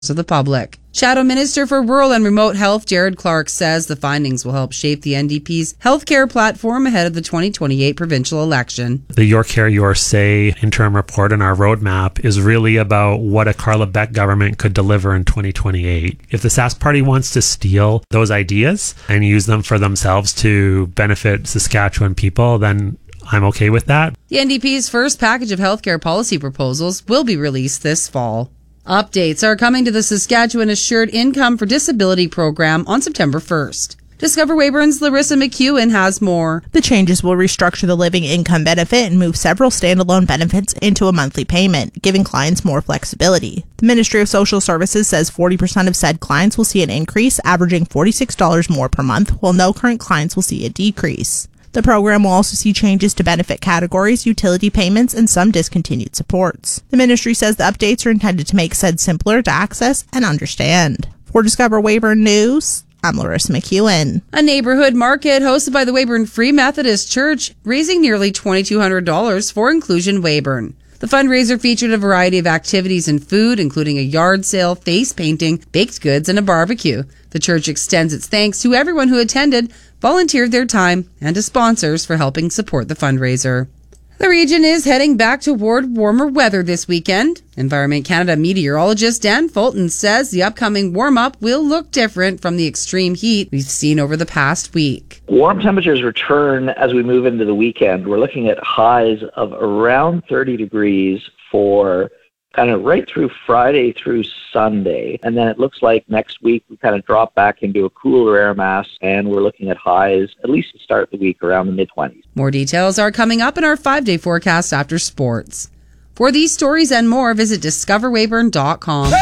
of the public. Shadow Minister for Rural and Remote Health, Jared Clark, says the findings will help shape the NDP's healthcare platform ahead of the 2028 provincial election. The Your Care, Your Say interim report and our roadmap is really about what a Carla Beck government could deliver in 2028. If the Sask Party wants to steal those ideas and use them for themselves to benefit Saskatchewan people, then I'm okay with that. The NDP's first package of healthcare policy proposals will be released this fall. Updates are coming to the Saskatchewan Assured Income for Disability program on September 1st. Discover Weyburn's Larissa McEwen has more. The changes will restructure the living income benefit and move several standalone benefits into a monthly payment, giving clients more flexibility. The Ministry of Social Services says 40% of said clients will see an increase, averaging $46 more per month, while no current clients will see a decrease. The program will also see changes to benefit categories, utility payments, and some discontinued supports. The ministry says the updates are intended to make said simpler to access and understand. For Discover Weyburn News, I'm Larissa McEwen. A neighborhood market hosted by the Weyburn Free Methodist Church, raising nearly $2,200 for Inclusion Weyburn. The fundraiser featured a variety of activities and food, including a yard sale, face painting, baked goods, and a barbecue. The church extends its thanks to everyone who attended, volunteered their time, and to sponsors for helping support the fundraiser. The region is heading back toward warmer weather this weekend. Environment Canada meteorologist Dan Fulton says the upcoming warm-up will look different from the extreme heat we've seen over the past week. Warm temperatures return as we move into the weekend. We're looking at highs of around 30 degrees for kind of right through Friday through Sunday. And then it looks like next week we kind of drop back into a cooler air mass, and we're looking at highs, at least to start the week, around the mid-20s. More details are coming up in our 5-day forecast after sports. For these stories and more, visit discoverweyburn.com.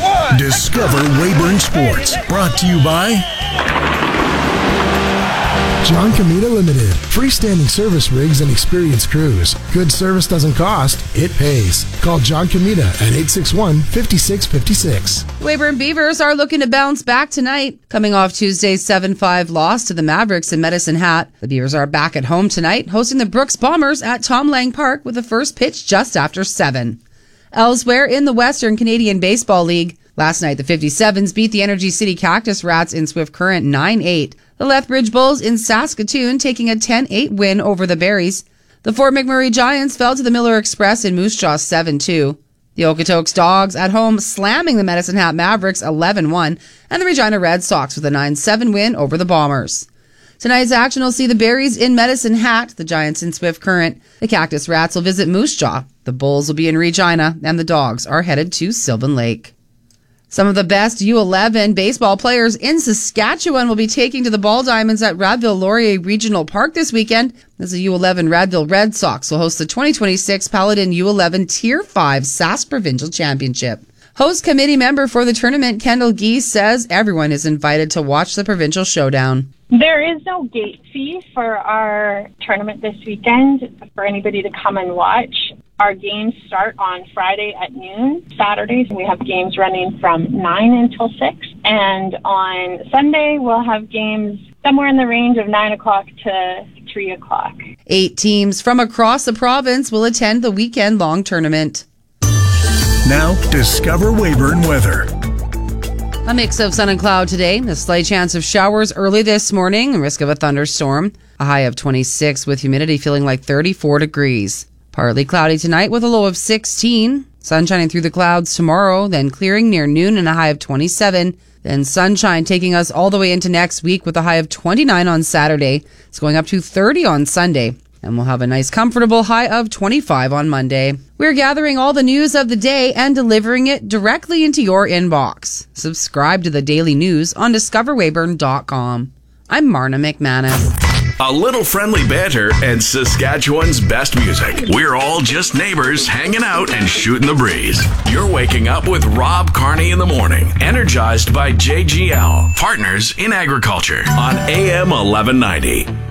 Discover Weyburn Sports, brought to you by John Comita Limited. Freestanding service rigs and experienced crews. Good service doesn't cost, it pays. Call John Comita at 861-5656. Weyburn Beavers are looking to bounce back tonight. Coming off Tuesday's 7-5 loss to the Mavericks in Medicine Hat, the Beavers are back at home tonight, hosting the Brooks Bombers at Tom Lang Park with the first pitch just after 7. Elsewhere in the Western Canadian Baseball League, last night the 57s beat the Energy City Cactus Rats in Swift Current 9-8. The Lethbridge Bulls in Saskatoon taking a 10-8 win over the Berries. The Fort McMurray Giants fell to the Miller Express in Moose Jaw 7-2. The Okotoks Dogs at home slamming the Medicine Hat Mavericks 11-1, and the Regina Red Sox with a 9-7 win over the Bombers. Tonight's action will see the Berries in Medicine Hat, the Giants in Swift Current. The Cactus Rats will visit Moose Jaw. The Bulls will be in Regina, and the Dogs are headed to Sylvan Lake. Some of the best U11 baseball players in Saskatchewan will be taking to the Ball Diamonds at Radville-Laurier Regional Park this weekend, as the U11 Radville Red Sox will host the 2026 Paladin U11 Tier 5 Sask Provincial Championship. Host committee member for the tournament, Kendall Geese, says everyone is invited to watch the provincial showdown. There is no gate fee for our tournament this weekend for anybody to come and watch. Our games start on Friday at noon. Saturdays, we have games running from 9 until 6. And on Sunday, we'll have games somewhere in the range of 9 o'clock to 3 o'clock. 8 teams from across the province will attend the weekend-long tournament. Now, Discover Weyburn weather. A mix of sun and cloud today. A slight chance of showers early this morning. A risk of a thunderstorm. A high of 26 with humidity feeling like 34 degrees. Partly cloudy tonight with a low of 16. Sun shining through the clouds tomorrow, then clearing near noon and a high of 27. Then sunshine taking us all the way into next week with a high of 29 on Saturday. It's going up to 30 on Sunday. And we'll have a nice comfortable high of 25 on Monday. We're gathering all the news of the day and delivering it directly into your inbox. Subscribe to the daily news on discoverweyburn.com. I'm Marna McManus. A little friendly banter and Saskatchewan's best music. We're all just neighbors hanging out and shooting the breeze. You're waking up with Rob Carney in the morning. Energized by JGL, partners in agriculture on AM 1190.